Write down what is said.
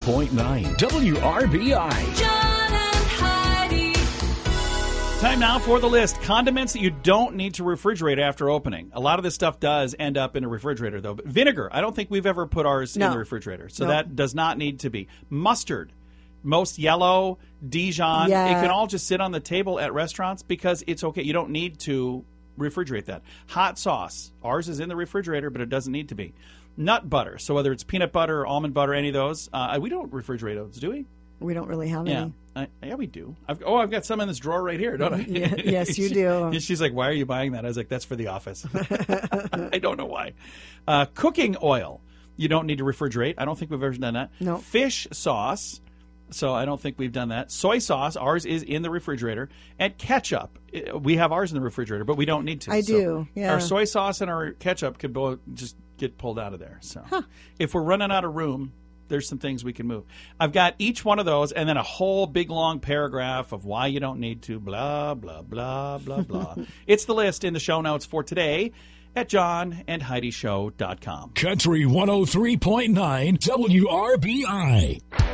103.9 WRBI. John and Heidi. Time now for the list. Condiments that you don't need to refrigerate after opening. A lot of this stuff does end up in a refrigerator, though. But vinegar, I don't think we've ever put ours in the refrigerator. So that does not need to be. Mustard, most yellow, Dijon. Yeah. It can all just sit on the table at restaurants because it's okay. You don't need to refrigerate that. Hot sauce, ours is in the refrigerator, but it doesn't need to be. Nut butter, so whether it's peanut butter or almond butter, any of those, we don't refrigerate those, do we? We don't really have any. Yeah, we do. I've got some in this drawer right here, don't I? Yes, you do. She's like, why are you buying that? I was like, that's for the office. I don't know why. Cooking oil, you don't need to refrigerate. I don't think we've ever done that. No. Fish sauce, so I don't think we've done that. Soy sauce, ours is in the refrigerator. And ketchup, we have ours in the refrigerator, but we don't need to. I do, yeah. Our soy sauce and our ketchup could both just get pulled out of there. So if we're running out of room, there's some things we can move. I've got each one of those and then a whole big long paragraph of why you don't need to, blah, blah, blah, blah, blah. It's the list in the show notes for today at johnandheidishow.com. Country 103.9 WRBI.